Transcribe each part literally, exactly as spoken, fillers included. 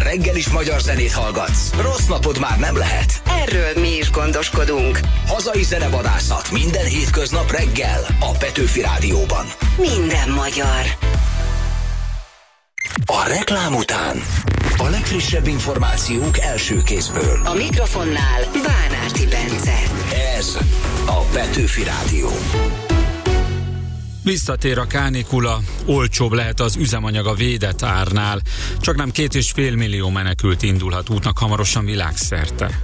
reggel is magyar zenét hallgatsz, rossz napod már nem lehet. Erről mi is gondoskodunk. Hazai zenevadászat minden hétköznap reggel a Petőfi Rádióban. Minden magyar. A reklám után a legfrissebb információk első kézből. A mikrofonnál Bánárti Bence. Ez a Petőfi Rádió. Visszatér a kánikula, olcsóbb lehet az üzemanyag a védett árnál. Csak nem két és fél millió menekült indulhat útnak hamarosan világszerte.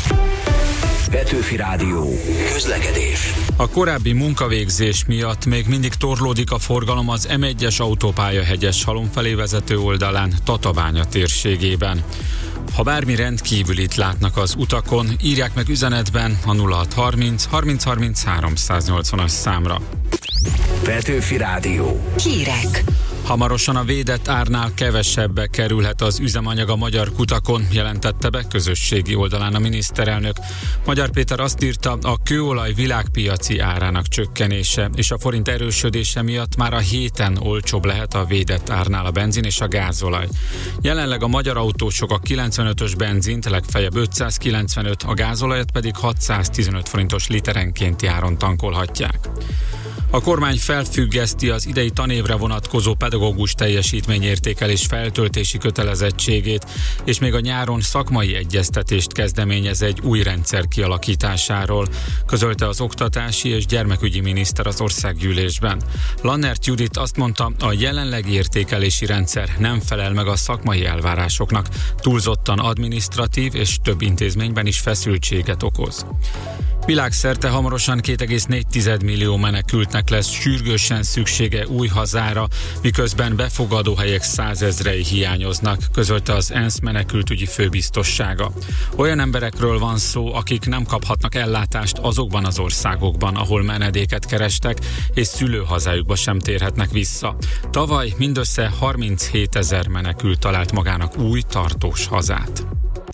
Petőfi Rádió. Közlekedés. A korábbi munkavégzés miatt még mindig torlódik a forgalom az em egyes autópálya Hegyeshalom felé vezető oldalán, Tatabánya térségében. Ha bármi rendkívülit látnak az utakon, írják meg üzenetben a nulla hat harminc harminc harminc háromszáznyolcvanas számra. Petőfi Rádió. Hírek. Hamarosan a védett árnál kevesebbe kerülhet az üzemanyag a magyar kutakon, jelentette be közösségi oldalán a miniszterelnök. Magyar Péter azt írta, a kőolaj világpiaci árának csökkenése és a forint erősödése miatt már a héten olcsóbb lehet a védett árnál a benzin és a gázolaj. Jelenleg a magyar autósok a kilencvenötös benzint legfeljebb ötszázkilencvenöt, a gázolajat pedig hatszáztizenöt forintos literenkénti áron tankolhatják. A kormány felfüggeszti az idei tanévre vonatkozó pedagógus teljesítményértékelés feltöltési kötelezettségét, és még a nyáron szakmai egyeztetést kezdeményez egy új rendszer kialakításáról, közölte az oktatási és gyermekügyi miniszter az országgyűlésben. Lannert Judit azt mondta, a jelenlegi értékelési rendszer nem felel meg a szakmai elvárásoknak, túlzottan adminisztratív és több intézményben is feszültséget okoz. Világszerte hamarosan két egész négy millió menekültnek lesz sürgősen szüksége új hazára, miközben befogadóhelyek százezrei hiányoznak, közölte az ENSZ menekültügyi főbiztossága. Olyan emberekről van szó, akik nem kaphatnak ellátást azokban az országokban, ahol menedéket kerestek, és szülőhazájukba sem térhetnek vissza. Tavaly mindössze harminchét-ezer menekült talált magának új tartós hazát.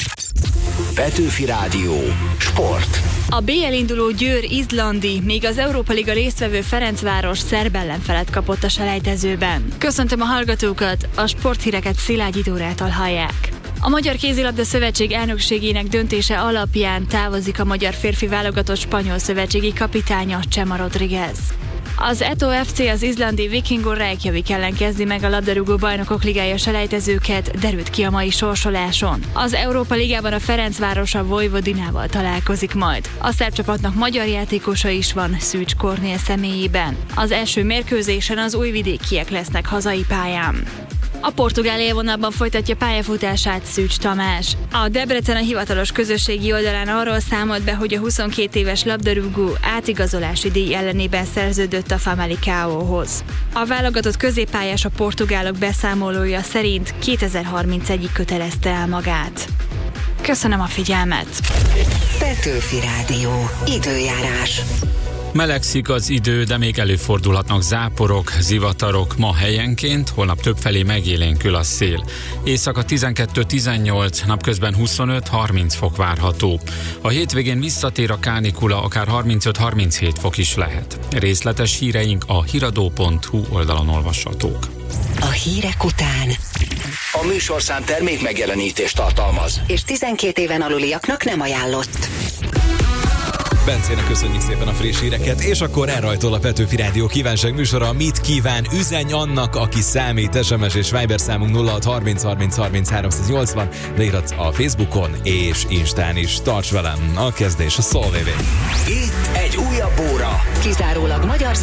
Petőfi Rádió. Sport. A bé el induló Győr izlandi, míg az Európa Liga résztvevő Ferencváros szerb ellenfelet kapott a selejtezőben. Köszöntöm a hallgatókat, a sporthíreket Szilágyi Dórától hallják. A Magyar Kézilabda Szövetség elnökségének döntése alapján távozik a magyar férfi válogatott spanyol szövetségi kapitánya, Chema Rodriguez. Az Eto ef cé az izlandi Vikingur Reykjavik ellen kezdi meg a labdarúgó bajnokok ligája selejtezőket, derült ki a mai sorsoláson. Az Európa Ligában a Ferencváros a Vojvodinával találkozik majd. A szerb csapatnak magyar játékosa is van, Szűcs Kornél személyében. Az első mérkőzésen az újvidékiek lesznek hazai pályán. A portugál élvonalban folytatja pályafutását Szűcs Tamás. A Debrecen a hivatalos közösségi oldalán arról számolt be, hogy a huszonkét éves labdarúgó átigazolási díj ellenében szerződött a Famalicãóhoz. A válogatott középpályás a portugálok beszámolója szerint kétezer-harmincegyig kötelezte el magát. Köszönöm a figyelmet! Petőfi Rádió. Időjárás. Melegszik az idő, de még előfordulhatnak záporok, zivatarok ma helyenként, holnap többfelé megélénkül a szél. Éjszaka tizenkettő-tizennyolc, napközben huszonöt-harminc fok várható. A hétvégén visszatér a kánikula, akár harmincöt-harminchét fok is lehet. Részletes híreink a hiradó pont hu oldalon olvashatók. A hírek után A műsorszám termék megjelenítést tartalmaz, és tizenkét éven aluliaknak nem ajánlott. Bencének köszönjük szépen a friss híreket, és akkor elrajtol a Petőfi Rádió kívánság műsora. Mit kíván? Üzenj annak, aki számít. es em es és Viber számunk nulla hat harminc harminc harminc háromszáznyolcvan, leírhatsz a Facebookon és Instán is. Tarts velem, a kezdés a Szolvévé. itt egy újabb óra. Kizárólag magyar